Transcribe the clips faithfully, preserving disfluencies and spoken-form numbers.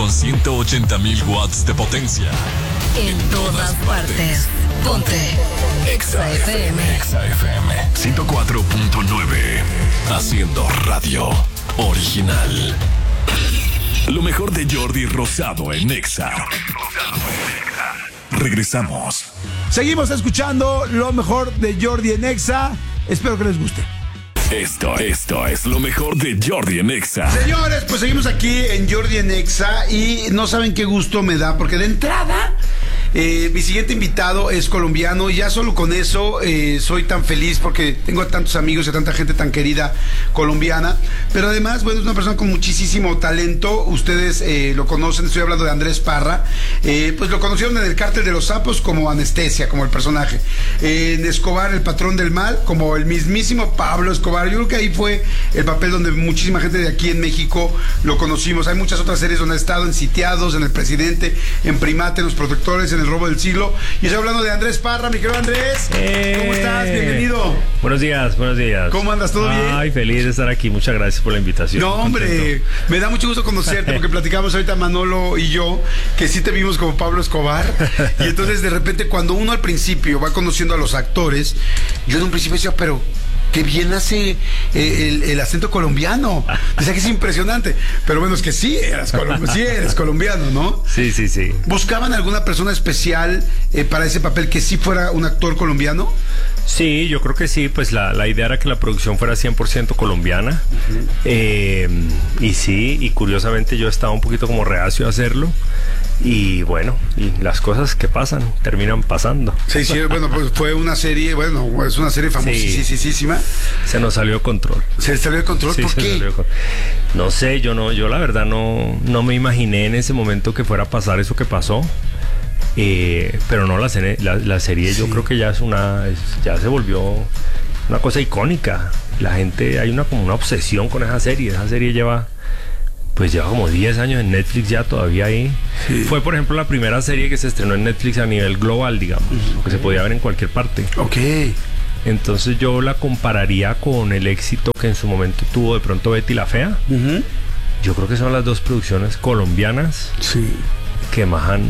con ciento ochenta mil watts de potencia. En todas partes. Ponte Exa F M. Exa F M ciento cuatro punto nueve. Haciendo radio original. Lo mejor de Jordi Rosado en Exa. Regresamos. Seguimos escuchando lo mejor de Jordi en Exa. Espero que les guste. Esto, esto es lo mejor de Jordi en Exa. Señores, pues seguimos aquí en Jordi en Exa y no saben qué gusto me da, porque de entrada eh, mi siguiente invitado es colombiano y ya solo con eso eh, soy tan feliz porque tengo a tantos amigos y a tanta gente tan querida colombiana, pero además, bueno, es una persona con muchísimo talento. Ustedes eh, lo conocen, estoy hablando de Andrés Parra. Eh, pues lo conocieron en el Cártel de los Sapos como Anestesia, como el personaje, eh, en Escobar, el patrón del mal, como el mismísimo Pablo Escobar. Yo creo que ahí fue el papel donde muchísima gente de aquí en México lo conocimos. Hay muchas otras series donde ha estado, en Sitiados, en El Presidente, en Primate, en Los Protectores, en El Robo del Siglo. Y estoy hablando de Andrés Parra, mi querido Andrés. Eh, ¿Cómo estás? Bienvenido. Buenos días, buenos días. ¿Cómo andas? ¿Todo bien? Ay, feliz de estar aquí. Muchas gracias por la invitación. No, hombre, contento. Me da mucho gusto conocerte porque platicamos ahorita Manolo y yo que sí te vimos como Pablo Escobar. Y entonces de repente cuando uno al principio va conociendo a los actores, yo en un principio decía, pero qué bien hace eh, el, el acento colombiano. O sea que es impresionante. Pero bueno, es que sí eres, colom- sí eres colombiano, ¿no? Sí, sí, sí. ¿Buscaban alguna persona especial eh, para ese papel que sí fuera un actor colombiano? Sí, yo creo que sí, pues la, la idea era que la producción fuera cien por ciento colombiana. Uh-huh. eh, y sí, y curiosamente yo estaba un poquito como reacio a hacerlo. Y bueno, y las cosas que pasan terminan pasando. Sí, sí, bueno, pues fue una serie, bueno, es una serie famosísima. Sí, se nos salió de control. ¿Se salió de control? Sí, ¿Por qué? Con... No sé, yo no, yo la verdad no, no me imaginé en ese momento que fuera a pasar eso que pasó. Eh, pero no, la, la, la serie sí. Yo creo que ya es una, es, ya se volvió una cosa icónica. La gente, hay una como una obsesión con esa serie. Esa serie lleva, pues lleva como diez años en Netflix ya todavía ahí. Sí. Fue, por ejemplo, la primera serie que se estrenó en Netflix a nivel global, digamos, uh-huh. que se podía ver en cualquier parte. Ok. Entonces yo la compararía con el éxito que en su momento tuvo de pronto Betty la Fea. Uh-huh. Yo creo que son las dos producciones colombianas sí. que más han...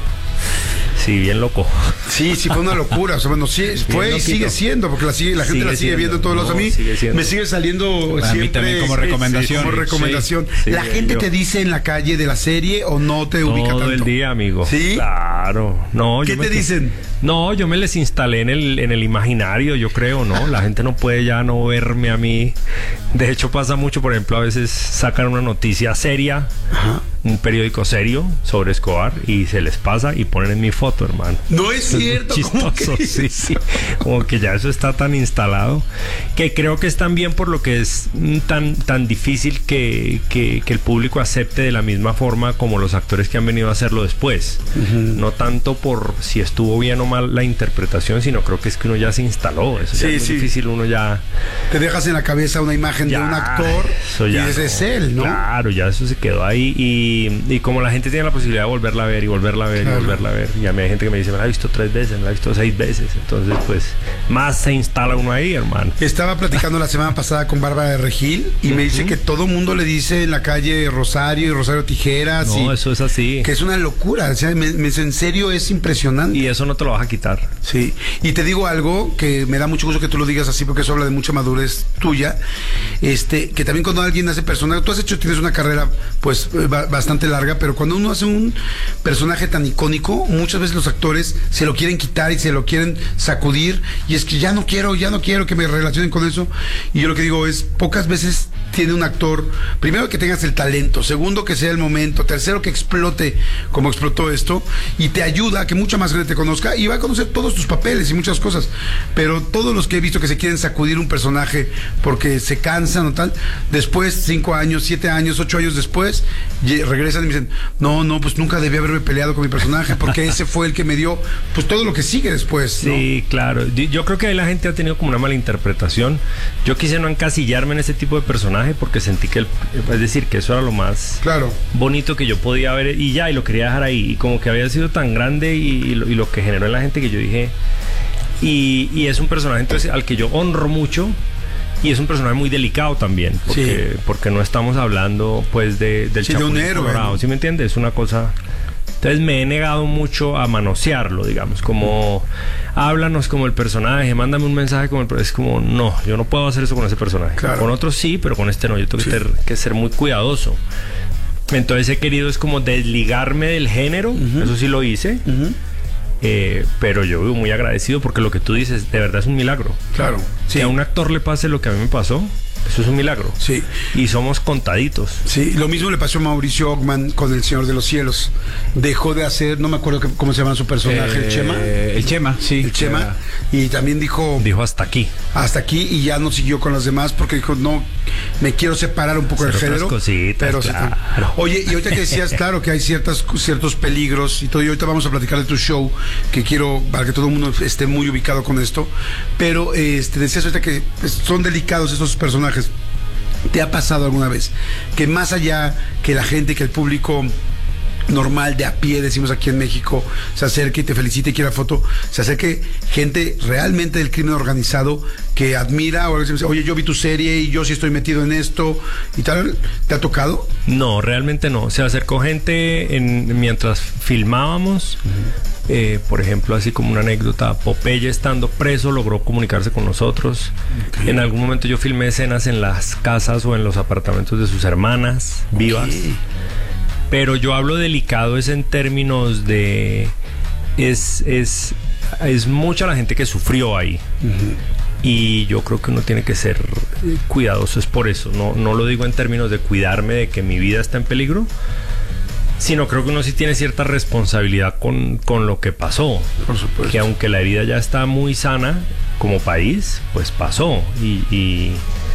Sí, bien loco. Sí, sí, fue una locura. O sea, bueno, sí, fue y sigue siendo, porque la, sigue, la gente sigue la sigue siendo. viendo todos no, los. A mí sigue me sigue saliendo a siempre. Mí también como recomendación. Sí, como recomendación. Sí, ¿la sí, gente yo. te dice en la calle de la serie o no te todo ubica tanto? Todo el día, amigo. ¿Sí? Claro. No, ¿Qué yo te me, dicen? No, yo me les instalé en el, en el imaginario, yo creo, ¿no? La gente no puede ya no verme a mí. De hecho, pasa mucho, por ejemplo, a veces sacan una noticia seria, ajá. un periódico serio sobre Escobar y se les pasa y ponen en mi foto, hermano. No es cierto. Chistoso, sí, sí. Como que ya eso está tan instalado que creo que es también por lo que es tan, tan difícil que, que, que el público acepte de la misma forma como los actores que han venido a hacerlo después. Uh-huh. No tanto por si estuvo bien o mal la interpretación, sino creo que es que uno ya se instaló. Eso sí, ya es muy sí. difícil, uno ya... Te dejas en la cabeza una imagen ya, de un actor y ese no, es él, ¿no? Claro, ya eso se quedó ahí y, y como la gente tiene la posibilidad de volverla a ver y volverla a ver claro. y volverla a ver, y a mí hay gente que me dice, me la he visto tres veces, me la he visto seis veces, entonces pues más se instala uno ahí, hermano. Estaba platicando la semana pasada con Bárbara de Regil y uh-huh. me dice que todo mundo le dice en la calle Rosario y Rosario Tijeras. No, y eso es así. Que es una locura, o sea, me, me, en serio es impresionante. Y eso no te lo vas a quitar. Sí, y te digo algo que me da mucho gusto que tú lo digas así porque eso habla de mucha madurez tuya, este, que también cuando alguien hace personaje, tú has hecho, tienes una carrera pues bastante larga, pero cuando uno hace un personaje tan icónico, muchas veces los actores se lo quieren quitar y se lo quieren sacudir y es que ya no quiero, ya no quiero que me relacionen con eso. Y yo lo que digo es, pocas veces tiene un actor, primero que tengas el talento, segundo que sea el momento, tercero que explote como explotó esto y te ayuda a que mucha más gente te conozca y va a conocer todos tus papeles y muchas cosas, pero todos los que he visto que se quieren sacudir un personaje porque se cansan o tal, después, cinco años, siete años, ocho años después, regresan y me dicen, no, no, pues nunca debí haberme peleado con mi personaje porque ese fue el que me dio pues todo lo que sigue después, ¿no? Sí, claro, yo creo que ahí la gente ha tenido como una mala interpretación. Yo quise no encasillarme en ese tipo de personaje porque sentí que, el, es decir, que eso era lo más claro. bonito que yo podía ver y ya, y lo quería dejar ahí, y como que había sido tan grande y, y, lo, y lo que generó en la gente que yo dije, y, y es un personaje entonces al que yo honro mucho, Y es un personaje muy delicado también, porque, sí. porque no estamos hablando pues de, del sí, Chapulín de un héroe, Colorado, ¿no? ¿Sí me entiendes? Es una cosa... Entonces me he negado mucho a manosearlo, digamos, como háblanos como el personaje, mándame un mensaje como el personaje. Es como, no, yo no puedo hacer eso con ese personaje. Claro. Con otros sí, pero con este no, yo tengo sí. que, ter, que ser muy cuidadoso. Entonces he querido es como desligarme del género, uh-huh. eso sí lo hice, uh-huh. eh, pero yo vivo muy agradecido porque lo que tú dices de verdad es un milagro. Claro. Sí. Que a un actor le pase lo que a mí me pasó, eso es un milagro. Sí. Y somos contaditos. Sí, lo mismo le pasó a Mauricio Ockman con El Señor de los Cielos. Dejó de hacer, no me acuerdo que, cómo se llama su personaje, eh, el Chema. El Chema, sí. El Chema. Y también dijo... Dijo hasta aquí. Hasta aquí y ya no siguió con los demás porque dijo, no, me quiero separar un poco del género. Cositas, pero claro. se... Oye, y ahorita que decías, claro, que hay ciertas, ciertos peligros y todo, y ahorita vamos a platicar de tu show, que quiero, para que todo el mundo esté muy ubicado con esto, pero este, decías ahorita que son delicados estos personajes. ¿Te ha pasado alguna vez que más allá que la gente, que el público normal de a pie, decimos aquí en México, se acerque y te felicite y quiera foto, se acerque gente realmente del crimen organizado que admira o dice, oye, yo vi tu serie y yo sí estoy metido en esto y tal? ¿Te ha tocado? No, realmente no. Se acercó gente en, mientras filmábamos. Uh-huh. Eh, por ejemplo, así como una anécdota, Popeye estando preso logró comunicarse con nosotros. Okay. En algún momento yo filmé escenas en las casas o en los apartamentos de sus hermanas vivas. Okay. Pero yo hablo delicado es en términos de es, es, es mucha la gente que sufrió ahí. Uh-huh. Y yo creo que uno tiene que ser cuidadoso, es por eso. No, no lo digo en términos de cuidarme de que mi vida está en peligro, sino creo que uno sí tiene cierta responsabilidad con, con lo que pasó. Por supuesto. Que aunque la herida ya está muy sana como país, pues pasó. Y, y,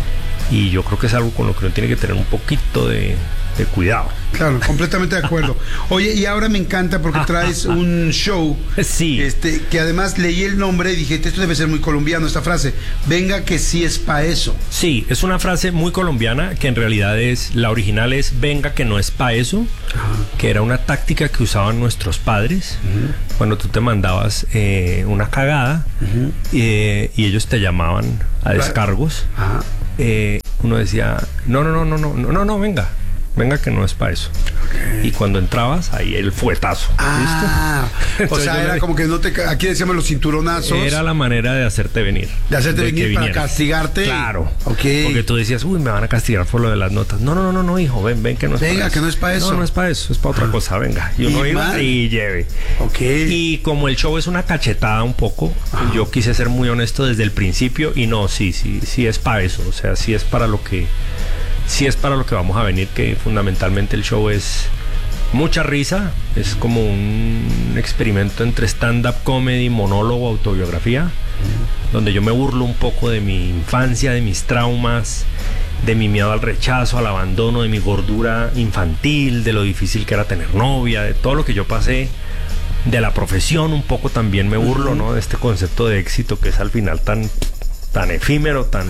y yo creo que es algo con lo que uno tiene que tener un poquito de, de cuidado. Claro, completamente de acuerdo. Oye, y ahora me encanta porque traes un show. Sí. Este, que además leí el nombre y dije, esto debe ser muy colombiano, esta frase. Venga que sí es pa' eso. Sí, es una frase muy colombiana que en realidad es, la original es venga que no es pa' eso. Ajá. Que era una táctica que usaban nuestros padres. Uh-huh. Cuando tú te mandabas eh, una cagada uh-huh. eh, y ellos te llamaban a descargos. Ajá. Eh, uno decía, no, no, no, no, no, no, no, no, venga. Venga que no es para eso. Okay. Y cuando entrabas, ahí el fuetazo. Ah, ¿listo? O sea, era le... como que no te... Aquí decíamos los cinturonazos. Era la manera de hacerte venir. De hacerte de venir para castigarte. Claro. Okay. Porque tú decías, uy, me van a castigar por lo de las notas. No, no, no, no, no, hijo, ven, ven que no es para eso. Venga, que no es para eso. No, no es para eso, es para otra cosa, venga. Y uno y iba mal. y lleve. Ok. Y como el show es una cachetada un poco, ah. yo quise ser muy honesto desde el principio y no, sí, sí, sí es para eso. O sea, sí es para lo que... Sí es para lo que vamos a venir, que fundamentalmente el show es mucha risa, es como un experimento entre stand-up comedy, monólogo, autobiografía, mm. donde yo me burlo un poco de mi infancia, de mis traumas, de mi miedo al rechazo, al abandono, de mi gordura infantil, de lo difícil que era tener novia, de todo lo que yo pasé, de la profesión un poco también me burlo, mm. ¿no? De este concepto de éxito que es al final tan, tan efímero, tan...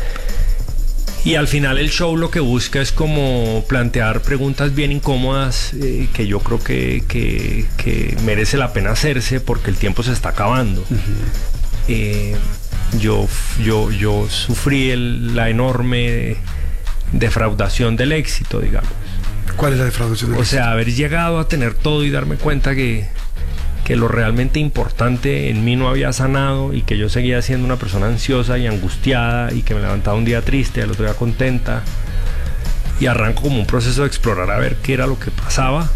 Y al final el show lo que busca es como plantear preguntas bien incómodas eh, que yo creo que, que, que merece la pena hacerse porque el tiempo se está acabando. Uh-huh. eh, yo, yo, yo sufrí el, la enorme defraudación del éxito, digamos. ¿Cuál es la defraudación del éxito? O éxito? sea, haber llegado a tener todo y darme cuenta que... que lo realmente importante en mí no había sanado y que yo seguía siendo una persona ansiosa y angustiada y que me levantaba un día triste, al otro día contenta y arranco como un proceso de explorar a ver qué era lo que pasaba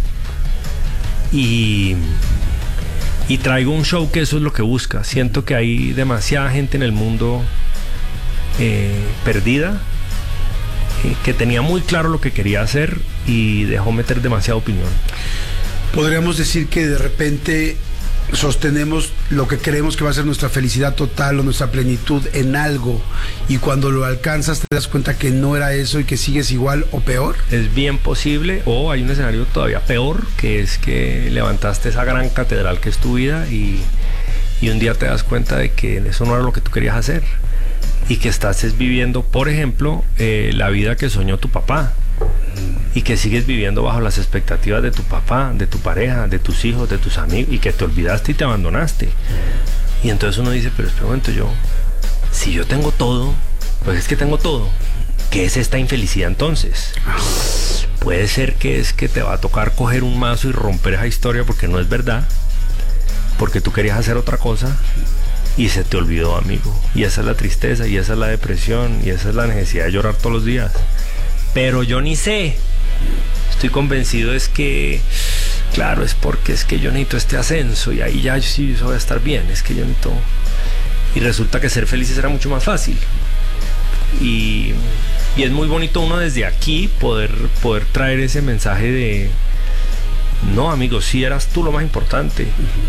y, y traigo un show que eso es lo que busca. Siento que hay demasiada gente en el mundo eh, perdida eh, que tenía muy claro lo que quería hacer y dejó meter demasiada opinión. Podríamos decir que de repente sostenemos lo que creemos que va a ser nuestra felicidad total o nuestra plenitud en algo y cuando lo alcanzas te das cuenta que no era eso y que sigues igual o peor. Es bien posible, o hay un escenario todavía peor, que es que levantaste esa gran catedral que es tu vida y, y un día te das cuenta de que eso no era lo que tú querías hacer y que estás viviendo, por ejemplo, eh, la vida que soñó tu papá y que sigues viviendo bajo las expectativas de tu papá, de tu pareja, de tus hijos, de tus amigos y que te olvidaste y te abandonaste. Y entonces uno dice, pero espera un momento, yo, si yo tengo todo pues es que tengo todo. ¿Qué es esta infelicidad entonces? Puede ser que es que te va a tocar coger un mazo y romper esa historia porque no es verdad, porque tú querías hacer otra cosa y se te olvidó, amigo. Y esa es la tristeza, y esa es la depresión, y esa es la necesidad de llorar todos los días. Pero yo ni sé. Estoy convencido es que, claro, es porque es que yo necesito este ascenso y ahí ya sí yo voy a estar bien. Es que yo necesito... Y resulta que ser felices era mucho más fácil. Y, y es muy bonito uno desde aquí poder, poder traer ese mensaje de... No, amigo, sí eras tú lo más importante.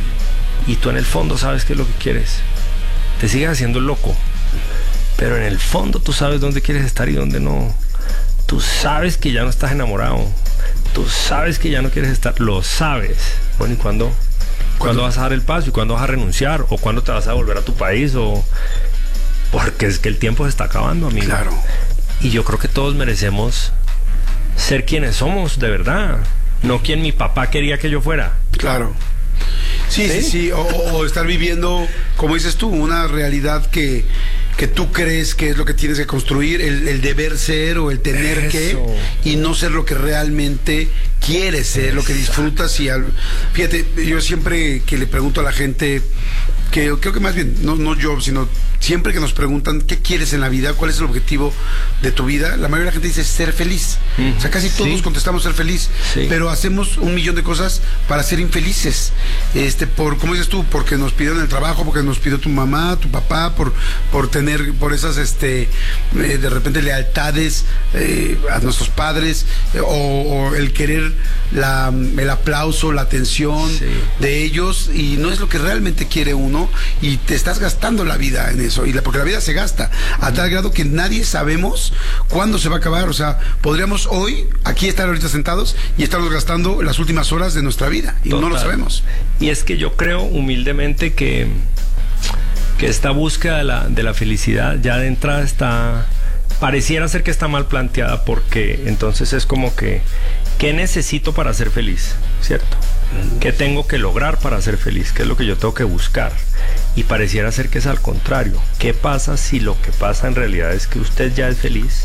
Y tú en el fondo sabes qué es lo que quieres. Te sigues haciendo loco, pero en el fondo tú sabes dónde quieres estar y dónde no. Tú sabes que ya no estás enamorado. Tú sabes que ya no quieres estar. Lo sabes. Bueno, ¿y cuándo? ¿Cuándo vas a dar el paso? ¿Y cuándo vas a renunciar? ¿O cuándo te vas a volver a tu país? O... Porque es que el tiempo se está acabando, amigo. Claro. Y yo creo que todos merecemos ser quienes somos, de verdad. No quien mi papá quería que yo fuera. Claro. Sí, sí, sí, sí. O, o estar viviendo, como dices tú, una realidad que, que tú crees que es lo que tienes que construir, el, el deber ser o el tener Eso. que, y no ser lo que realmente quieres ser, lo que disfrutas. Y al, fíjate, yo siempre que le pregunto a la gente, que creo que más bien, no, no yo, sino siempre que nos preguntan qué quieres en la vida, cuál es el objetivo de tu vida, la mayoría de la gente dice ser feliz. Mm, o sea, casi todos sí. contestamos ser feliz, sí. pero hacemos un millón de cosas para ser infelices. Este, por, como dices tú, porque nos pidieron el trabajo, porque nos pidió tu mamá, tu papá, por, por tener, por esas, este, eh, de repente lealtades eh, a nuestros padres, eh, o, o el querer la, el aplauso, la atención sí. de ellos, y no es lo que realmente quiere uno, y te estás gastando la vida en eso, y la, porque la vida se gasta a tal grado que nadie sabemos cuándo se va a acabar. O sea, podríamos hoy aquí estar ahorita sentados y estarnos gastando las últimas horas de nuestra vida y Total. no lo sabemos. Y es que yo creo humildemente que que esta búsqueda de la, de la felicidad ya de entrada está, pareciera ser que está mal planteada, porque entonces es como que ¿qué necesito para ser feliz? ¿Cierto? ¿Qué tengo que lograr para ser feliz? ¿Qué es lo que yo tengo que buscar? Y pareciera ser que es al contrario. ¿Qué pasa si lo que pasa en realidad es que usted ya es feliz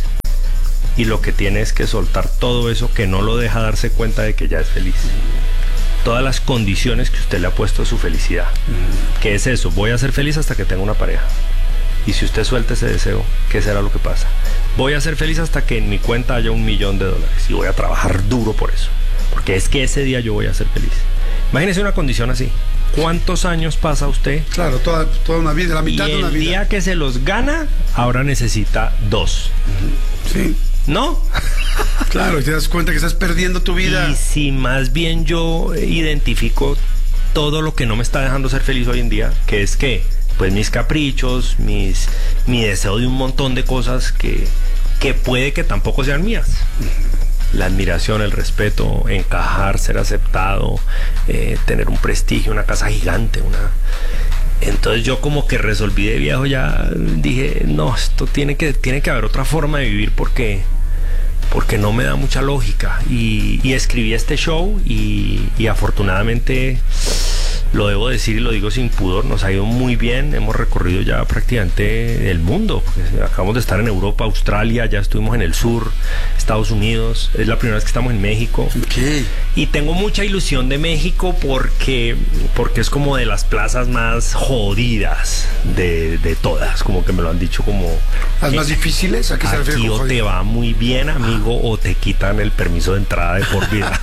y lo que tiene es que soltar todo eso que no lo deja darse cuenta de que ya es feliz? Todas las condiciones que usted le ha puesto a su felicidad. ¿Qué es eso? Voy a ser feliz hasta que tenga una pareja. Y si usted suelta ese deseo, ¿qué será lo que pasa? Voy a ser feliz hasta que en mi cuenta haya un millón de dólares y voy a trabajar duro por eso, porque es que ese día yo voy a ser feliz. Imagínese una condición así. ¿Cuántos años pasa usted? Claro, toda, toda una vida, la mitad de una vida. Y el día que se los gana, ahora necesita dos. Sí. ¿No? Claro, y te das cuenta que estás perdiendo tu vida. Y si más bien yo identifico todo lo que no me está dejando ser feliz hoy en día, que es que, pues mis caprichos, mis, mi deseo de un montón de cosas que, que puede que tampoco sean mías. La admiración, el respeto, encajar, ser aceptado, eh, tener un prestigio, una casa gigante, una... Entonces yo como que resolví de viejo, ya dije, no, esto tiene que, tiene que haber otra forma de vivir porque, porque no me da mucha lógica. Y, y escribí este show y, y afortunadamente, lo debo decir y lo digo sin pudor, nos ha ido muy bien. Hemos recorrido ya prácticamente el mundo. Acabamos de estar en Europa, Australia, ya estuvimos en el sur, Estados Unidos. Es la primera vez que estamos en México. Okay. Y tengo mucha ilusión de México porque, porque es como de las plazas más jodidas de, de todas, como que me lo han dicho como... ¿Las más difíciles? ¿A qué se refiere? Aquí o te va muy bien, amigo, o te quitan el permiso de entrada de por vida.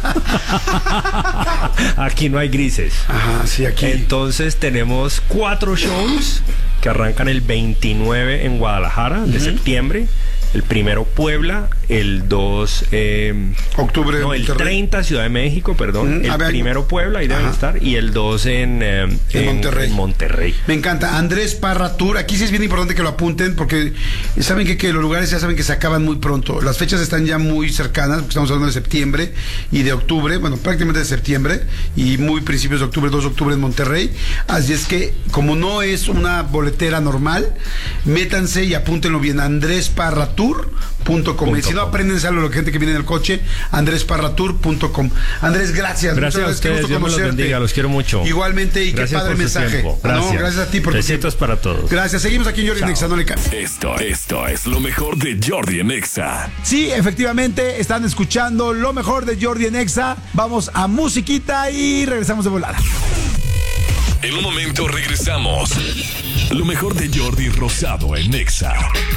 Aquí no hay grises. Ajá, sí, aquí. Entonces tenemos cuatro shows que arrancan el veintinueve en Guadalajara, de uh-huh. septiembre. El primero Puebla, el dos eh, octubre, no, el Monterrey. treinta Ciudad de México, perdón, mm, el ver, primero Puebla, ahí deben estar, y el dos en, eh, en, en, Monterrey. en Monterrey. Me encanta. Andrés Parra Tour, aquí sí es bien importante que lo apunten, porque saben que, que los lugares ya saben que se acaban muy pronto. Las fechas están ya muy cercanas, porque estamos hablando de septiembre y de octubre, bueno, prácticamente de septiembre y muy principios de octubre, dos de octubre en Monterrey. Así es que, como no es una boletera normal, métanse y apúntenlo bien. Andrés Parra Tour parratour punto com. Y si no, apréndense algo, la gente que viene en el coche, andrés parratour punto com. Andrés, gracias. Gracias a ustedes, Dios me los bendiga, los quiero mucho. Igualmente, y gracias qué padre mensaje. Gracias. No, gracias a ti por tu tiempo. Besitos para todos. Gracias, seguimos aquí en Jordi en Exa, no le cambies. Esto, esto es lo mejor de Jordi en Exa. Sí, efectivamente, están escuchando lo mejor de Jordi en Exa. Vamos a musiquita y regresamos de volada. En un momento regresamos. Lo mejor de Jordi Rosado en Exa.